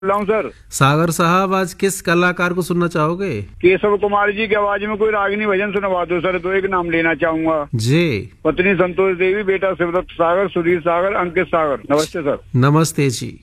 हूँ सर। सागर साहब, आज किस कलाकार को सुनना चाहोगे? केशव कुमार जी की आवाज में कोई रागिनी भजन सुनवा दो सर। तो एक नाम लेना चाहूंगा जी। पत्नी संतोष देवी, बेटा शिवदत्त सागर, सुधीर सागर, अंकित सागर। नमस्ते सर। नमस्ते जी।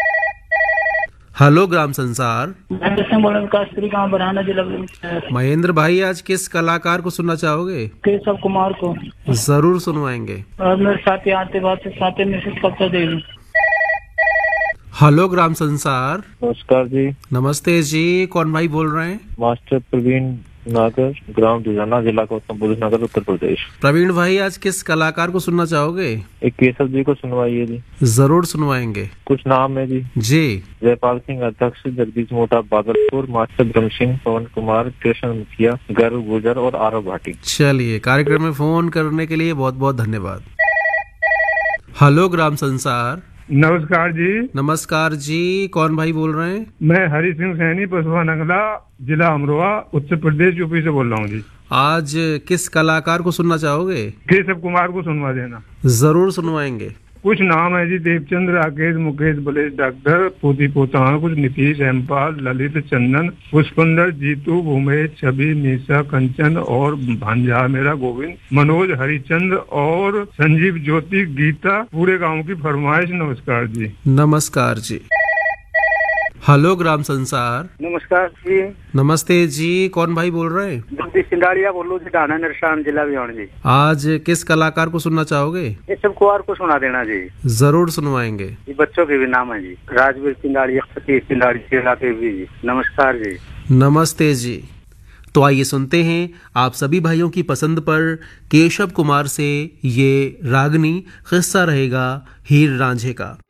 हेलो ग्राम संसार। महेंद्र सिंह बोल रहा गाँव बरहाना जिला में। महेंद्र भाई, आज किस कलाकार को सुनना चाहोगे? केशव कुमार को। जरूर सुनवाएंगे। और मेरे साथ आते बात से साथ मिसेस कब्जा देवी। हेलो ग्राम संसार। नमस्कार जी। नमस्ते जी, कौन भाई बोल रहे हैं? मास्टर प्रवीण नागर, ग्राम दुजाना, जिला गौतम बुद्ध नगर, उत्तर प्रदेश। प्रवीण भाई, आज किस कलाकार को सुनना चाहोगे? एक केशव जी को सुनवाइए जी। जरूर सुनवाएंगे। कुछ नाम है जी। जी। जयपाल सिंह अध्यक्ष, जगदीश मोटा बागलपुर, मास्टर ब्रह्म सिंह, पवन कुमार, कृष्ण मुखिया, गर्व गुजर और आरव भाटी। चलिए, कार्यक्रम में फोन करने के लिए बहुत बहुत धन्यवाद। हेलो ग्राम संसार। नमस्कार जी। नमस्कार जी, कौन भाई बोल रहे हैं? मैं हरि सिंह सैनी, पसवा नगला, जिला अमरोहा, उत्तर प्रदेश, यूपी से बोल रहा हूँ जी। आज किस कलाकार को सुनना चाहोगे? केशव कुमार को सुनवा देना। जरूर सुनवाएंगे। कुछ नाम है जी। देवचंद्र, राकेश, मुकेश, बलेश, डॉक्टर, पोती पोता, कुछ नीतीश, हेमपाल, ललित, चंदन, पुष्पंदर, जीतू, भूमेश, छवि, निशा, कंचन और भांजा मेरा गोविंद, मनोज, हरिचंद्र और संजीव, ज्योति, गीता, पूरे गांव की फरमाइश। नमस्कार जी। नमस्कार जी। हेलो ग्राम संसार। नमस्कार जी। नमस्ते जी, कौन भाई बोल रहे हैं? जगदीश सिंधाड़िया बोलो जी, डाना नरसान, जिला भिवानी जी। आज किस कलाकार को सुनना चाहोगे? केशव कुमार को सुना देना जी। जरूर सुनवाएंगे। ये बच्चों के भी नाम है जी। राजवीर सिंधाड़िया, सतीश सिंधाड़िया के भी जी। नमस्कार जी। नमस्ते जी। तो आइए सुनते हैं आप सभी भाइयों की पसंद पर केशव कुमार से ये रागनी किस्सा रहेगा हीर रांझे का।